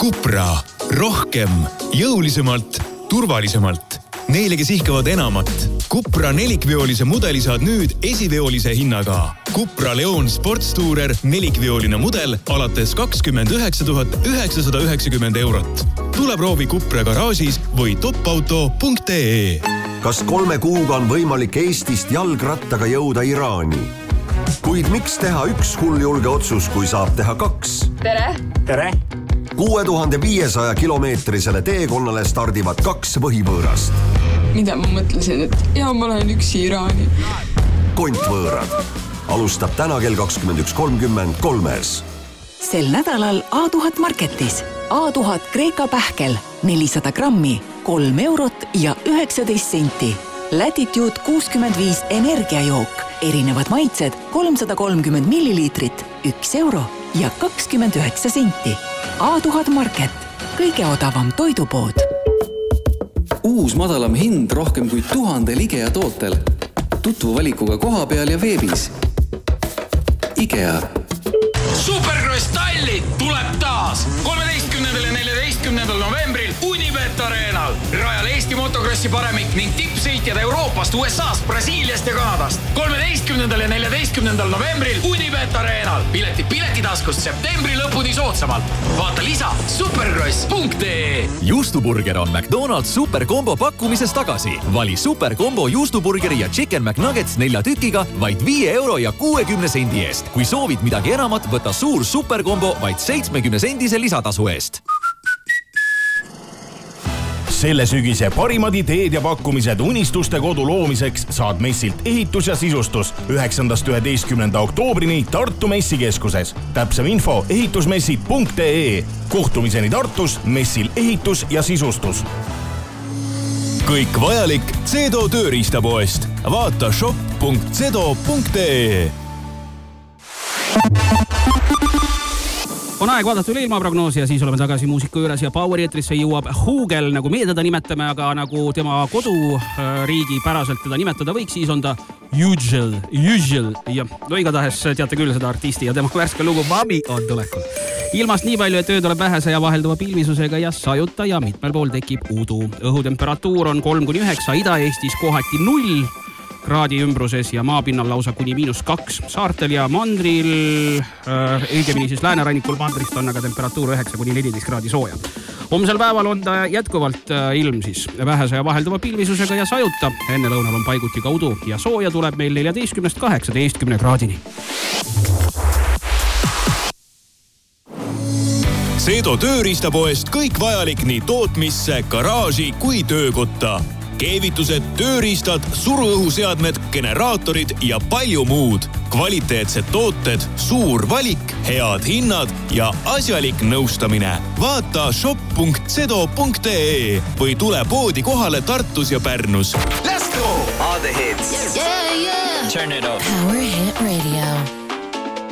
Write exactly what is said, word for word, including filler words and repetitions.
Cupra. Rohkem, jõulisemalt, turvalisemalt. Neile, kes ihkavad enamat. Cupra nelikveolise mudeli saad nüüd esiveolise hinnaga. Cupra Leon Sportstourer nelikveoline mudel alates kakskümmend üheksa tuhat üheksasada üheksakümmend eurot. Tule proovi Cupra garaažis või topauto punkt ee. Kas kolme kuuga on võimalik Eestist jalgrattaga jõuda Iraani? Kuid miks teha üks hulljulge otsus, kui saab teha kaks? Tere! Tere! kuue tuhande viiesaja kilomeetrisele teekonnale stardivad kaks põhivõõrast. Mida ma mõtlesin, et ja ma lähen üksi Iraani. Kontvõõrad. Alustab täna kell kakskümmend üks kolmkümmend kolmes. Sel nädalal A tuhat Marketis. A tuhat Kreeka pähkel, nelisada grammi, kolm eurot ja üheksateist senti. Latitude kuuskümmend viis energiajook, erinevad maitsed, kolmsada kolmkümmend milliliitrit, üks euro ja kakskümmend üheksa senti. A tuhat Market, kõige odavam toidupood. Uus madalam hind rohkem kui tuhandel IKEA tootel. Tutvu valikuga koha peal ja veebis. IKEA. Supercross Tallinn tuleb taas kolmeteistkümnendal ja neljateistkümnendal novembril Unibet Arenal. Rajal Eesti motocrossi paremik ning tippsõitjad Euroopast, U S A-st, Brasiiliast ja Kanadast. kolmeteistkümnendal ja neljateistkümnendal novembril Unibet Arenal. Pileti piletitaskust septembri lõpuni soodsamalt. Vaata lisa supercross punkt ee. Juustuburger on McDonald's superkombo pakkumises tagasi. Vali superkombo juustuburgeri ja chicken McNuggets nelja tükiga vaid viie euro ja kuuekümne sendi eest. Kui soovid midagi enamat, võta suur superkombo vaid seitsmekümne sendise lisatasu eest. Selle sügise parimad ideed ja pakkumised unistuste kodu loomiseks saad messilt ehitus ja sisustus üheksandast üheteistkümnenda oktoobrini Tartu messikeskuses. Täpsem info ehitusmessid punkt ee. Kohtumiseni Tartus, messil ehitus ja sisustus. Kõik vajalik Cedo tööriistapoest. Vaata shop punkt cedo punkt ee. On aeg vaadata üle ilmaprognoosi ja siis oleme tagasi muusika juures ja Power eetrisse jõuab Hugel, nagu meie teda nimetame, aga nagu tema koduriigi päraselt teda nimetada võiks, siis on ta Usual, Usual ja no igatahes teate küll seda artisti ja tema värske lugu Mami on tulekul. Ilmast nii palju, et öö tuleb vähese ja vahelduva pilvisusega ja sajuta ja mitmel pool tekib udu. Õhutemperatuur on kolm kuni üheksa, Ida-Eestis kohati null kraadi ümbruses ja maapinnal lausa kuni miinus kaks. Saartel ja mandril, äh, õigemini siis läänerannikul mandrist on aga temperatuur üheksa kuni neliteist kraadi sooja. Homsel päeval on ta jätkuvalt äh, ilm siis vähese ja vahelduva pilvisusega ja sajuta. Enne lõunal on paiguti ka udu ja sooja tuleb meil neljateistkümnest kaheksateistkümne kraadini. Cedo tööriistapoest kõik vajalik nii tootmisse, garaaži kui töökotta. Keevitused, tööriistad, suruõhuseadmed, generaatorid ja palju muud. Kvaliteetsed tooted, suur valik, head hinnad ja asjalik nõustamine. Vaata shop punkt cedo punkt ee või tule poodi kohale Tartus ja Pärnus. Let's go! All the hits. Yeah, yeah. Turn it up. Power Hit Radio.